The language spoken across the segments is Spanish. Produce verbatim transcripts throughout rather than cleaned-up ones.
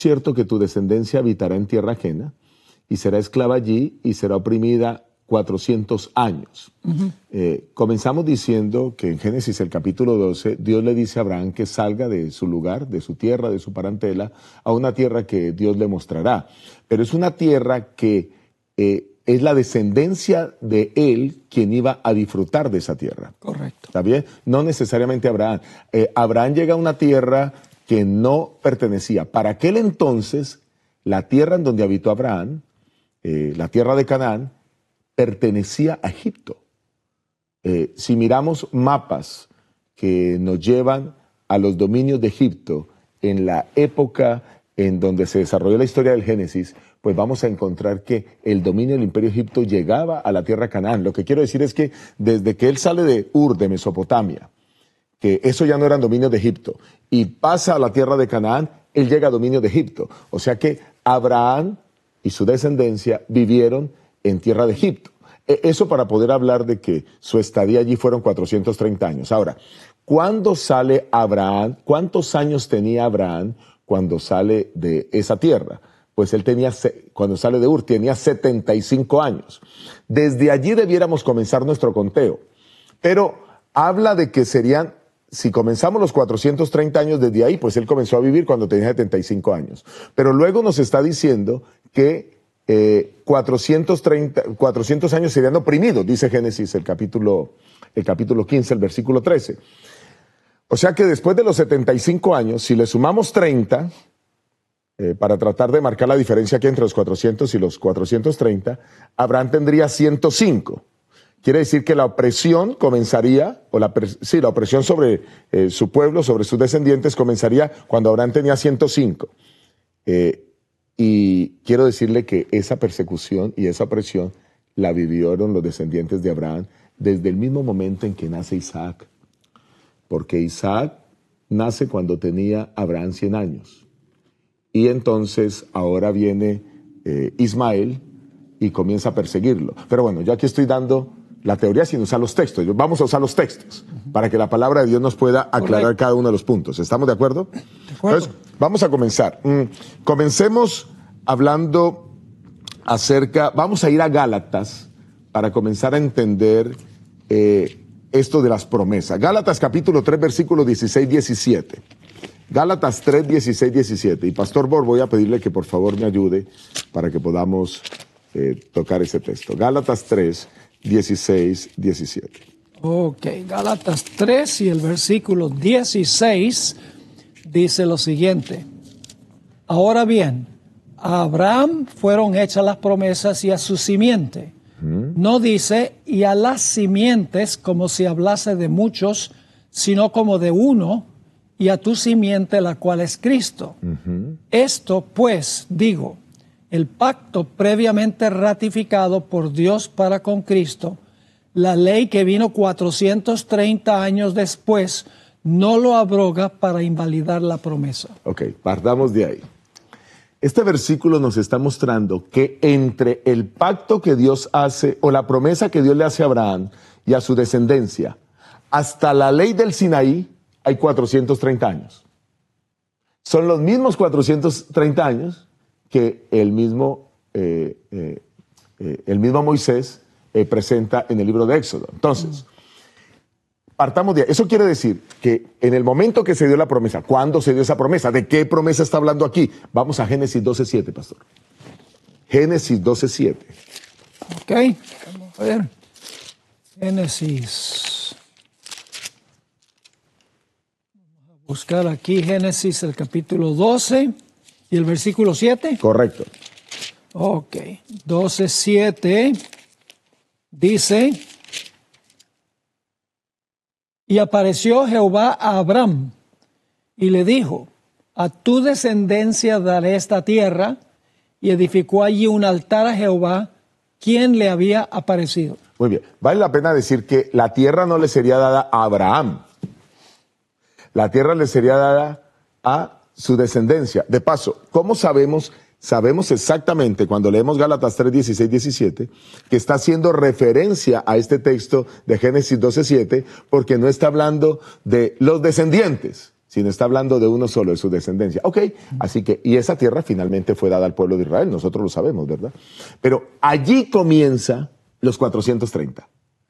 cierto que tu descendencia habitará en tierra ajena y será esclava allí y será oprimida cuatrocientos años. Uh-huh. Eh, comenzamos diciendo que en Génesis el capítulo doce, Dios le dice a Abraham que salga de su lugar, de su tierra, de su parentela, a una tierra que Dios le mostrará. Pero es una tierra que eh, es la descendencia de él quien iba a disfrutar de esa tierra. Correcto. ¿Está bien? No necesariamente Abraham. Eh, Abraham llega a una tierra que no pertenecía. Para aquel entonces, la tierra en donde habitó Abraham, eh, la tierra de Canaán, pertenecía a Egipto. Eh, si miramos mapas que nos llevan a los dominios de Egipto en la época en donde se desarrolló la historia del Génesis, pues vamos a encontrar que el dominio del Imperio Egipto llegaba a la tierra de Canaán. Lo que quiero decir es que desde que él sale de Ur, de Mesopotamia, que eso ya no eran dominios de Egipto, y pasa a la tierra de Canaán, él llega a dominio de Egipto. O sea que Abraham y su descendencia vivieron en tierra de Egipto. Eso para poder hablar de que su estadía allí fueron cuatrocientos treinta años. Ahora, ¿cuándo sale Abraham? ¿Cuántos años tenía Abraham cuando sale de esa tierra? Pues él tenía, cuando sale de Ur, tenía setenta y cinco años. Desde allí debiéramos comenzar nuestro conteo. Pero habla de que serían, si comenzamos los cuatrocientos treinta años desde ahí, pues él comenzó a vivir cuando tenía setenta y cinco años. Pero luego nos está diciendo que Eh, cuatrocientos treinta, cuatrocientos años serían oprimidos, dice Génesis, el capítulo, el capítulo quince, el versículo trece. O sea que después de los setenta y cinco años, si le sumamos treinta, eh, para tratar de marcar la diferencia aquí entre los cuatrocientos y los cuatrocientos treinta, Abraham tendría ciento cinco. Quiere decir que la opresión comenzaría, o la, sí, la opresión sobre eh, su pueblo, sobre sus descendientes, comenzaría cuando Abraham tenía ciento cinco. Eh, Y quiero decirle que esa persecución y esa opresión la vivieron los descendientes de Abraham desde el mismo momento en que nace Isaac. Porque Isaac nace cuando tenía Abraham cien años. Y entonces ahora viene eh, Ismael y comienza a perseguirlo. Pero bueno, yo aquí estoy dando la teoría sin usar los textos. Vamos a usar los textos para que la palabra de Dios nos pueda aclarar Correcto. Cada uno de los puntos. ¿Estamos de acuerdo? De acuerdo. Entonces, vamos a comenzar. Mm, comencemos hablando acerca, vamos a ir a Gálatas para comenzar a entender eh, esto de las promesas. Gálatas capítulo tres, versículos dieciséis, diecisiete. Gálatas tres, dieciséis, diecisiete. Y Pastor Bor, voy a pedirle que por favor me ayude para que podamos eh, tocar ese texto. Gálatas tres, dieciséis, diecisiete. Ok, Gálatas tres y el versículo dieciséis dice lo siguiente. Ahora bien, a Abraham fueron hechas las promesas y a su simiente. ¿Mm? No dice y a las simientes como si hablase de muchos, sino como de uno, y a tu simiente la cual es Cristo. Uh-huh. Esto pues, digo, el pacto previamente ratificado por Dios para con Cristo, la ley que vino cuatrocientos treinta años después, no lo abroga para invalidar la promesa. Ok, partamos de ahí. Este versículo nos está mostrando que entre el pacto que Dios hace, o la promesa que Dios le hace a Abraham y a su descendencia, hasta la ley del Sinaí, hay cuatrocientos treinta años. Son los mismos cuatrocientos treinta años que el mismo, eh, eh, eh, el mismo Moisés eh, presenta en el libro de Éxodo. Entonces, partamos de ahí. Eso quiere decir que en el momento que se dio la promesa, ¿cuándo se dio esa promesa? ¿De qué promesa está hablando aquí? Vamos a Génesis doce siete, pastor. Génesis doce siete. Ok, vamos a ver. Génesis. Vamos a buscar aquí Génesis, el capítulo doce y el versículo siete. Correcto. Ok, doce siete dice... Y apareció Jehová a Abraham y le dijo, a tu descendencia daré esta tierra, y edificó allí un altar a Jehová, quien le había aparecido. Muy bien, vale la pena decir que la tierra no le sería dada a Abraham, la tierra le sería dada a su descendencia. De paso, ¿cómo sabemos? Sabemos exactamente cuando leemos Gálatas tres, dieciséis, diecisiete, que está haciendo referencia a este texto de Génesis doce siete, porque no está hablando de los descendientes, sino está hablando de uno solo, de su descendencia. Ok, así que, y esa tierra finalmente fue dada al pueblo de Israel, nosotros lo sabemos, ¿verdad? Pero allí comienza los cuatrocientos treinta.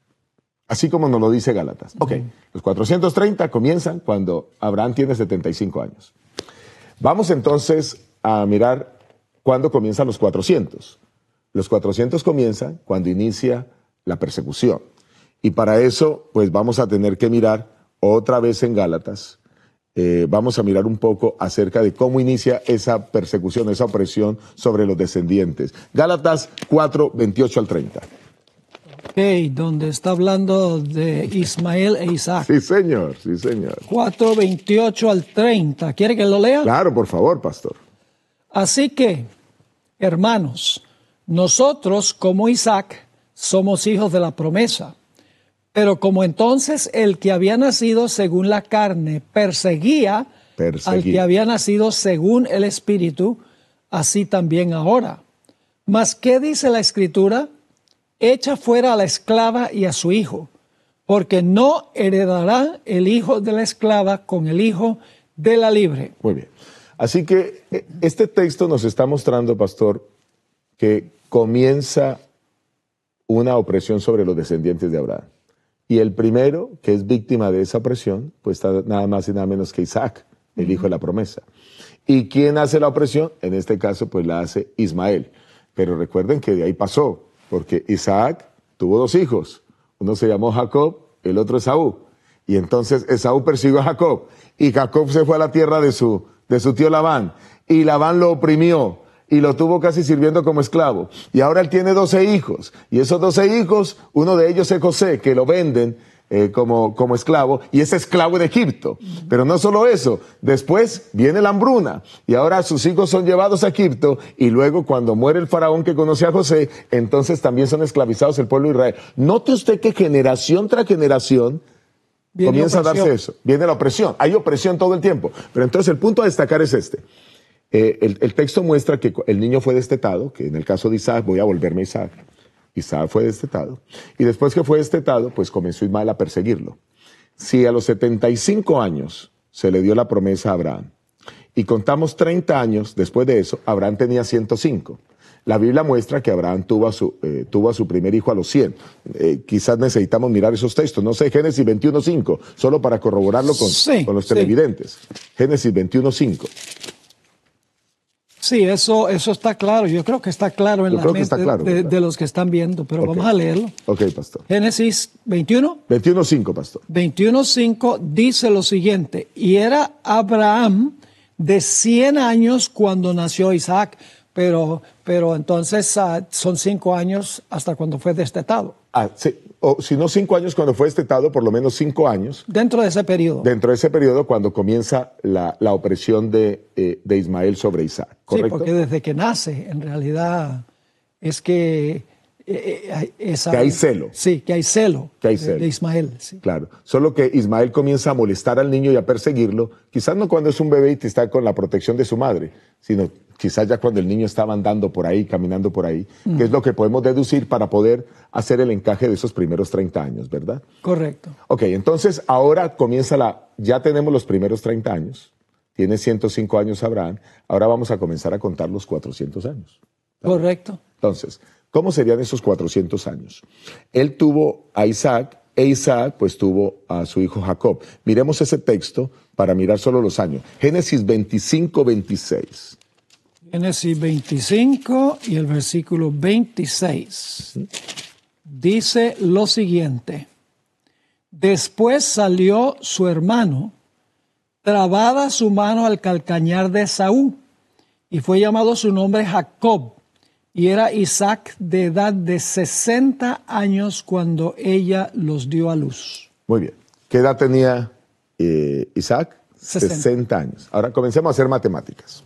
Así como nos lo dice Gálatas. Ok, los cuatrocientos treinta comienzan cuando Abraham tiene setenta y cinco años. Vamos entonces a mirar cuándo comienzan los cuatrocientos. Los cuatrocientos comienzan cuando inicia la persecución. Y para eso, pues vamos a tener que mirar otra vez en Gálatas. Eh, vamos a mirar un poco acerca de cómo inicia esa persecución, esa opresión sobre los descendientes. Gálatas cuatro, veintiocho al treinta. Ok, donde está hablando de Ismael e Isaac. Sí, señor, sí, señor. cuatro, veintiocho al treinta. ¿Quiere que lo lea? Claro, por favor, pastor. Así que, hermanos, nosotros como Isaac somos hijos de la promesa. Pero como entonces el que había nacido según la carne perseguía, perseguía al que había nacido según el Espíritu, así también ahora. Mas, ¿qué dice la Escritura? Echa fuera a la esclava y a su hijo, porque no heredará el hijo de la esclava con el hijo de la libre. Muy bien. Así que este texto nos está mostrando, pastor, que comienza una opresión sobre los descendientes de Abraham. Y el primero que es víctima de esa opresión, pues está nada más y nada menos que Isaac, el hijo de la promesa. ¿Y quién hace la opresión? En este caso, pues la hace Ismael. Pero recuerden que de ahí pasó, porque Isaac tuvo dos hijos. Uno se llamó Jacob, el otro Esaú. Y entonces Esaú persiguió a Jacob. Y Jacob se fue a la tierra de su, de su tío Labán. Y Labán lo oprimió. Y lo tuvo casi sirviendo como esclavo. Y ahora él tiene doce hijos. Y esos doce hijos, uno de ellos es José, que lo venden eh, como, como esclavo. Y es esclavo en Egipto. Pero no solo eso. Después viene la hambruna. Y ahora sus hijos son llevados a Egipto. Y luego cuando muere el faraón que conoce a José, entonces también son esclavizados el pueblo de Israel. Note usted que generación tras generación viene comienza a darse eso. Viene la opresión. Hay opresión todo el tiempo. Pero entonces el punto a destacar es este. Eh, el, el texto muestra que el niño fue destetado, que en el caso de Isaac, voy a volverme a Isaac, Isaac fue destetado, y después que fue destetado, pues comenzó Ismael a perseguirlo. Si a los setenta y cinco años se le dio la promesa a Abraham, y contamos treinta años después de eso, Abraham tenía ciento cinco. La Biblia muestra que Abraham tuvo a su, eh, tuvo a su primer hijo a los cien. Eh, quizás necesitamos mirar esos textos, no sé, Génesis veintiuno cinco, solo para corroborarlo con, sí, con los sí. televidentes. Génesis veintiuno cinco. Sí, eso, eso está claro. Yo creo que está claro en Yo la creo que mente está claro, de, ¿verdad? de los que están viendo, pero Okay. vamos a leerlo. Ok, pastor. Génesis veintiuno. veintiuno cinco, pastor. veintiuno cinco dice lo siguiente: y era Abraham de cien años cuando nació Isaac, pero, pero entonces uh, son cinco años hasta cuando fue destetado. Ah, sí. O si no cinco años cuando fue destetado, por lo menos cinco años. Dentro de ese periodo. Dentro de ese periodo cuando comienza la, la opresión de, eh, de Ismael sobre Isaac, ¿correcto? Sí, porque desde que nace, en realidad, es que... Eh, esa, que hay celo. Sí, que hay celo, que hay de, celo. de Ismael. Sí. Claro. Solo que Ismael comienza a molestar al niño y a perseguirlo, quizás no cuando es un bebé y está con la protección de su madre, sino quizás ya cuando el niño estaba andando por ahí, caminando por ahí, mm. que es lo que podemos deducir para poder hacer el encaje de esos primeros treinta años, ¿verdad? Correcto. Ok, entonces ahora comienza la, ya tenemos los primeros treinta años, tiene ciento cinco años Abraham, ahora vamos a comenzar a contar los cuatrocientos años. ¿Vale? Correcto. Entonces, ¿cómo serían esos cuatrocientos años? Él tuvo a Isaac, e Isaac pues tuvo a su hijo Jacob. Miremos ese texto para mirar solo los años. Génesis veinticinco, veintiséis. Génesis veinticinco y el versículo veintiséis. Dice lo siguiente: después salió su hermano, trabada su mano al calcañar de Esaú, y fue llamado su nombre Jacob. Y era Isaac de edad de sesenta años cuando ella los dio a luz. Muy bien. ¿Qué edad tenía eh, Isaac? sesenta. sesenta años. Ahora comencemos a hacer matemáticas.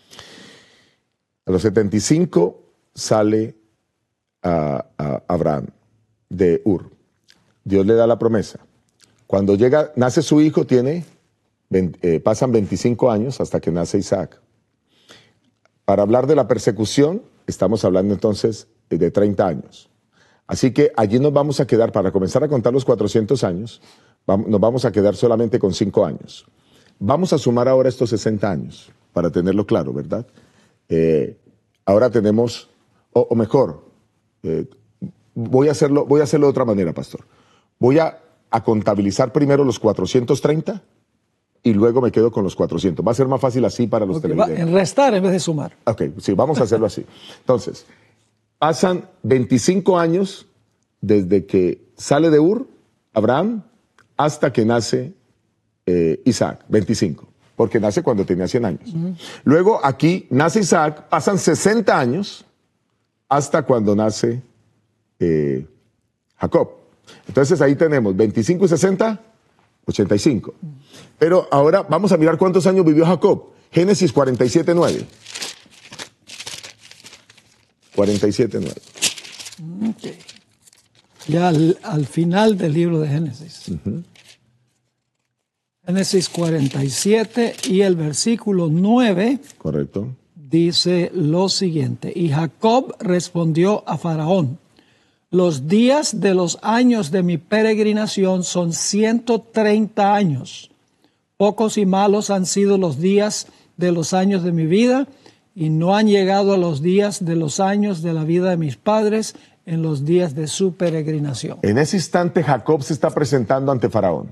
A los setenta y cinco sale a, a Abraham de Ur. Dios le da la promesa. Cuando llega, nace su hijo, tiene, veinte, eh, pasan veinticinco años hasta que nace Isaac. Para hablar de la persecución, estamos hablando entonces de treinta años. Así que allí nos vamos a quedar, para comenzar a contar los cuatrocientos años, nos vamos a quedar solamente con cinco años. vamos a sumar ahora estos sesenta años, para tenerlo claro, ¿verdad? Eh, ahora tenemos, o, o mejor, eh, voy, a hacerlo, voy a hacerlo de otra manera, pastor. Voy a, a contabilizar primero los cuatrocientos treinta y luego me quedo con los cuatrocientos. Va a ser más fácil así para los Okay, televidentes. Va, en restar en vez de sumar. Ok, sí, vamos a hacerlo así. Entonces, pasan veinticinco años desde que sale de Ur, Abraham, hasta que nace eh, Isaac, veinticinco, porque nace cuando tenía cien años. Uh-huh. Luego aquí nace Isaac, pasan sesenta años hasta cuando nace eh, Jacob. Entonces ahí tenemos veinticinco y sesenta, ochenta y cinco. Uh-huh. Pero ahora vamos a mirar cuántos años vivió Jacob. Génesis cuarenta y siete, nueve. cuarenta y siete, nueve. Okay. Ya al, al final del libro de Génesis. Uh-huh. Génesis cuarenta y siete y el versículo nueve. Correcto. Dice lo siguiente: y Jacob respondió a Faraón: los días de los años de mi peregrinación son ciento treinta años. Pocos y malos han sido los días de los años de mi vida, y no han llegado a los días de los años de la vida de mis padres en los días de su peregrinación. En ese instante Jacob se está presentando ante Faraón.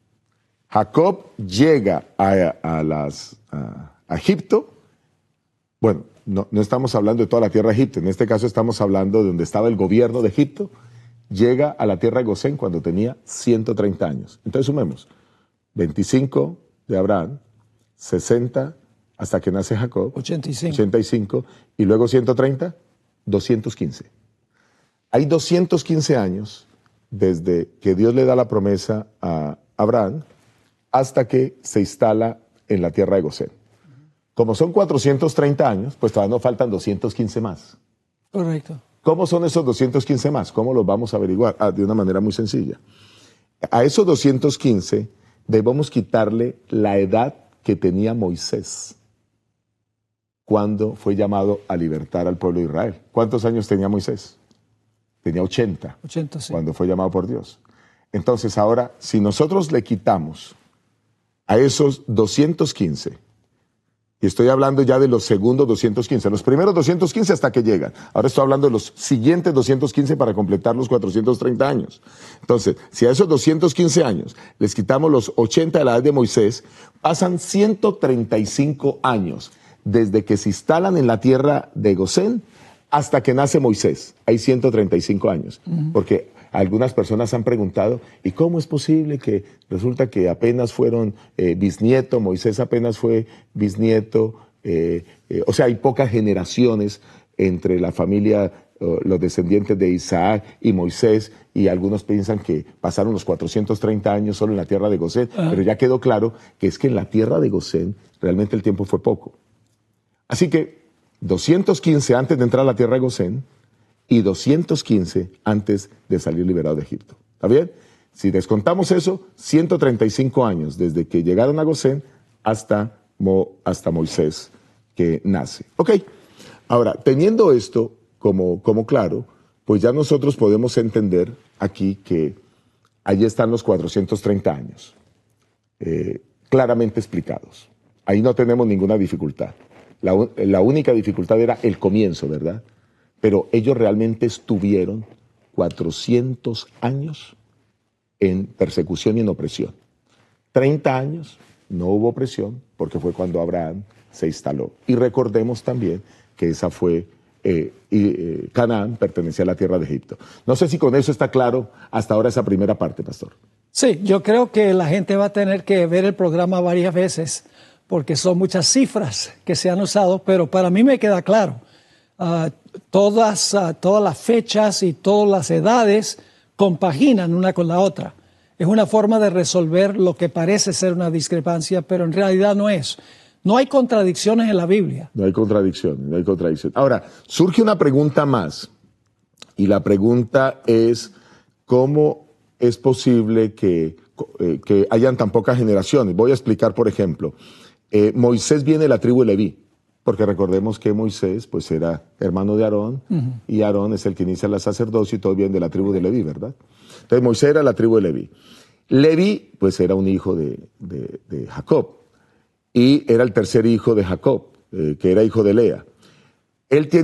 Jacob llega a, a, las, a, a Egipto. Bueno, no, no estamos hablando de toda la tierra de Egipto, en este caso estamos hablando de donde estaba el gobierno de Egipto. Llega a la tierra de Gosén cuando tenía ciento treinta años. Entonces sumemos, veinticinco de Abraham, sesenta hasta que nace Jacob, ochenta y cinco. ochenta y cinco, y luego ciento treinta, doscientos quince. Hay doscientos quince años desde que Dios le da la promesa a Abraham hasta que se instala en la tierra de Gosén. Como son cuatrocientos treinta años, pues todavía nos faltan doscientos quince más. Correcto. ¿Cómo son esos doscientos quince más? ¿Cómo los vamos a averiguar? Ah, de una manera muy sencilla. A esos doscientos quince debemos quitarle la edad que tenía Moisés cuando fue llamado a libertar al pueblo de Israel. ¿Cuántos años tenía Moisés? Tenía ochenta, ochenta, sí. Cuando fue llamado por Dios. Entonces ahora, si nosotros le quitamos a esos doscientos quince, y estoy hablando ya de los segundos doscientos quince, los primeros doscientos quince hasta que llegan. Ahora estoy hablando de los siguientes doscientos quince para completar los cuatrocientos treinta años. Entonces, si a esos doscientos quince años les quitamos los ochenta de la edad de Moisés, pasan ciento treinta y cinco años desde que se instalan en la tierra de Gosén hasta que nace Moisés. Hay ciento treinta y cinco años. Uh-huh. Porque algunas personas han preguntado, ¿y cómo es posible que resulta que apenas fueron eh, bisnieto, Moisés apenas fue bisnieto? Eh, eh, o sea, hay pocas generaciones entre la familia, uh, los descendientes de Isaac y Moisés, y algunos piensan que pasaron los cuatrocientos treinta años solo en la tierra de Gosén, uh-huh. Pero ya quedó claro que es que en la tierra de Gosén realmente el tiempo fue poco. Así que doscientos quince antes de entrar a la tierra de Gosén y doscientos quince antes de salir liberado de Egipto. ¿Está bien? Si descontamos eso, ciento treinta y cinco años desde que llegaron a Gosén hasta, Mo, hasta Moisés que nace. Ok, ahora, teniendo esto como, como claro, pues ya nosotros podemos entender aquí que allí están los cuatrocientos treinta años, eh, claramente explicados. Ahí no tenemos ninguna dificultad. La, la única dificultad era el comienzo, ¿verdad? Pero ellos realmente estuvieron cuatrocientos años en persecución y en opresión. treinta años no hubo opresión porque fue cuando Abraham se instaló. Y recordemos también que esa fue, eh, y, eh, Canaán pertenecía a la tierra de Egipto. No sé si con eso está claro hasta ahora esa primera parte, pastor. Sí, yo creo que la gente va a tener que ver el programa varias veces porque son muchas cifras que se han usado, pero para mí me queda claro. Uh, todas, uh, todas las fechas y todas las edades compaginan una con la otra. Es una forma de resolver lo que parece ser una discrepancia, pero en realidad no es. No hay contradicciones en la Biblia. No hay contradicciones, no hay contradicciones. Ahora, surge una pregunta más, y la pregunta es, ¿cómo es posible que, eh, que hayan tan pocas generaciones? Voy a explicar, por ejemplo. Eh, Moisés viene de la tribu de Leví, porque recordemos que Moisés pues era hermano de Aarón, uh-huh. Y Aarón es el que inicia la sacerdocio y todos vienen de la tribu de Leví, ¿verdad? Entonces Moisés era la tribu de Leví. Leví pues era un hijo de, de, de Jacob. y era el tercer hijo de Jacob, eh, que era hijo de Lea. Él tiene